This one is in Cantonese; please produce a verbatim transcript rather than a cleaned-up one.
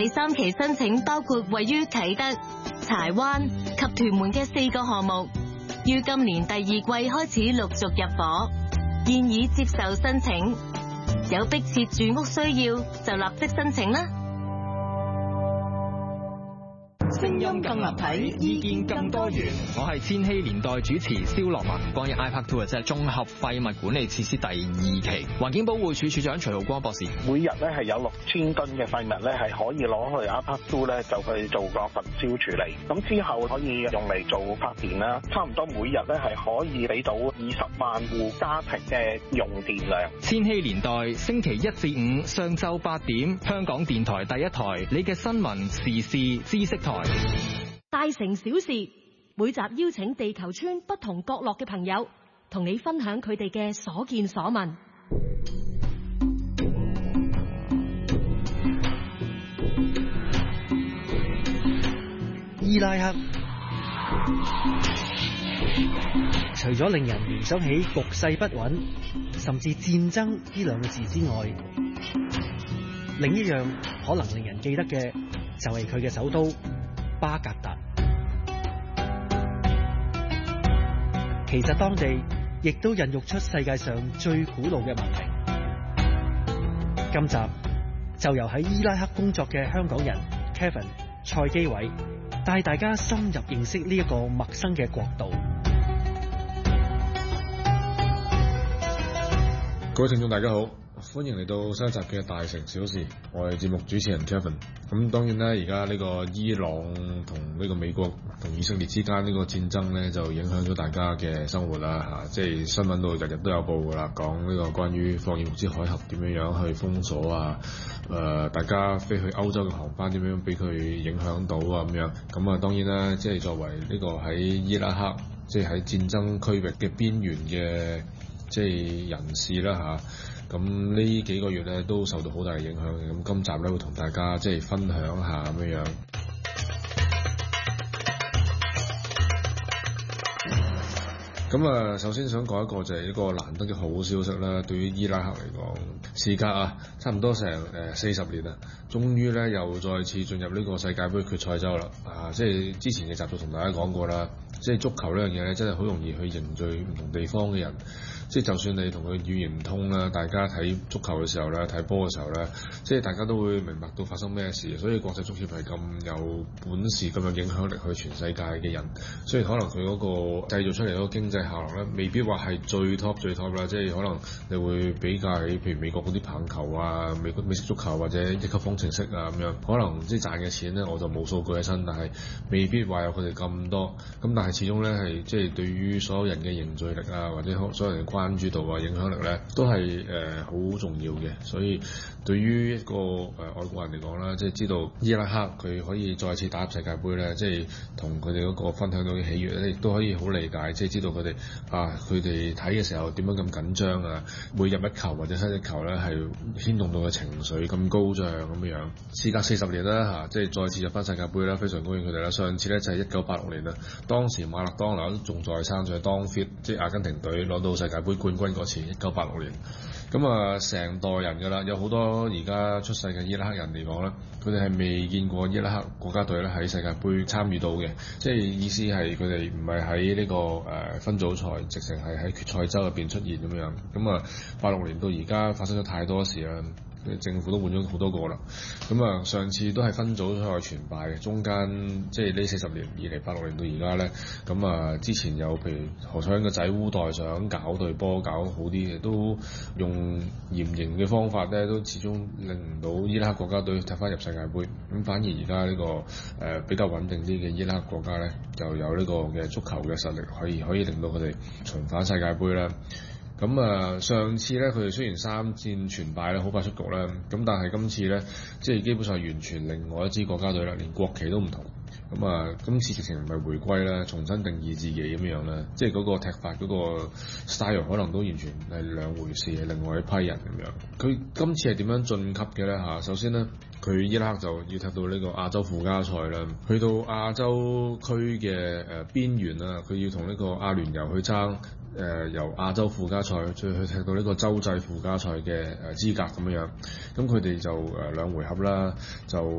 第三期申請包括位於啟德、柴灣及屯門嘅四個項目，於今年第二季開始陸續入伙，現已接受申請。有迫切住屋需要就立即申請啦。 聲音更立體，意見更多元。 我係千禧年代主持蕭樂文。關於 I PARK two 即係綜合廢物管理設施第二期，環境保護署署長徐浩光博士， 每日咧係有六千噸嘅廢物咧係可以攞去 I PARK two 咧就去做個焚燒處理，咁之後可以用嚟做發電啦。差唔多每日咧係可以俾到二十萬戶家庭嘅用電量。 千禧年代星期一至五上晝八點，香港電台第一台，你嘅新聞時事知識台。 大城小事，每集邀請地球村不同角落嘅朋友，同你分享佢哋嘅所見所聞。 伊拉克除咗令人聯想起局勢不穩，甚至戰爭呢兩個字之外，另一樣可能令人記得嘅就係佢嘅首都巴格達。其實當地亦都孕育出世界上最古老嘅文明。今集就由喺伊拉克工作嘅香港人 Kevin 蔡基偉帶大家深入認識呢一個陌生嘅國度。 各位聽眾大家好，歡迎嚟到新一集嘅大城小事，我係節目主持人 Kevin。咁當然啦，而家呢個伊朗同呢個美國同以色列之間呢個戰爭咧，就影響咗大家嘅生活啦嚇。即係新聞度日日都有報㗎啦，講呢個關於霍爾木茲海峽點樣樣去封鎖啊，誒、呃、大家飛去歐洲嘅航班點樣俾佢影響到啊咁樣。咁啊當然啦，即係作為呢個喺伊拉克，即係喺戰爭區域嘅邊緣嘅即係人士啦嚇。咁呢幾個月咧都受到好大嘅影響嘅，咁今集咧會同大家即係分享下咁樣樣。咁啊，首先想講一個就係一個難得嘅好消息啦，對於伊拉克嚟講，時隔啊差唔多成誒四十年啦，終於咧又再次進入呢個世界盃決賽周啦。啊，即係之前嘅集數同大家講過啦，即係足球呢樣嘢咧，真係好容易去凝聚唔同地方嘅人。即係就算你同佢語言唔通啦，大家睇足球嘅時候咧，睇波嘅時候咧，即係大家都會明白到發生咩事。所以國際足協係咁有本事、咁有影響力去全世界嘅人。雖然可能佢嗰個製造出嚟嗰個經濟效能咧，未必話係最 top 最 top 啦。即係可能你會比較起譬如美國嗰啲棒球啊、美國美式足球或者一級方程式啊咁樣，可能即係賺嘅錢咧，我就冇數據喺身，但係未必話有佢哋咁多。咁但係始終咧係即係對於所有人嘅凝聚力啊，或者所有人嘅關關注度啊，影響力咧都係誒好重要嘅，所以對於一個誒、呃、外國人嚟講啦，即係知道伊拉克佢可以再次打入世界盃咧，即係同佢哋嗰個分享到嘅喜悅咧，亦都可以好理解，即係知道佢哋啊，佢哋睇嘅時候點樣咁緊張啊，每入一球或者失一球咧係牽動到嘅情緒咁高漲咁樣樣。事隔四十年啦嚇，即係再次入翻世界盃啦，非常恭喜佢哋啦。上次咧就係一九八六年啦，當時馬勒當拿都仲在生，仲係當 fit， 即係阿根廷隊攞到世界盃冠軍嗰次，一九八六年。咁啊，成代人㗎啦，有好多而家出世嘅伊拉克人嚟講咧，佢哋係未見過伊拉克國家隊咧喺世界盃參與到嘅，即係意思係佢哋唔係喺呢個誒分組賽，直情係喺決賽周入邊出現咁樣。咁啊，八六年到而家發生咗太多事啦。政府都換咗好多個啦，咁啊上次都係分組賽全敗嘅，中間即係呢四十年以嚟，八六年到而家咧，咁啊之前有譬如何賽因個仔烏代想搞隊波搞好啲嘅，都用嚴刑嘅方法咧，都始終令唔到伊拉克國家隊踢翻入世界盃，咁反而而家呢個誒、呃、比較穩定啲嘅伊拉克國家咧，就有呢個嘅足球嘅實力，可以可以令到佢哋重返世界盃啦。咁啊，上次咧佢哋雖然三戰全敗咧，好快出局啦，咁但係今次咧，即係基本上完全另外一支國家隊啦，連國旗都唔同。咁啊，今次直情唔係回歸啦，重新定義自己咁樣啦，即係嗰個踢法嗰個 style 可能都完全係兩回事，係另外一批人咁樣。佢今次係點樣晉級嘅咧嚇？首先咧，佢伊拉克就要踢到呢個亞洲附加賽啦，去到亞洲區嘅誒邊緣啦，佢要同呢個阿聯酋去爭。誒、呃、由亞洲附加賽再去踢到呢個洲際附加賽嘅誒資格咁樣，咁佢哋就誒、呃、兩回合啦，就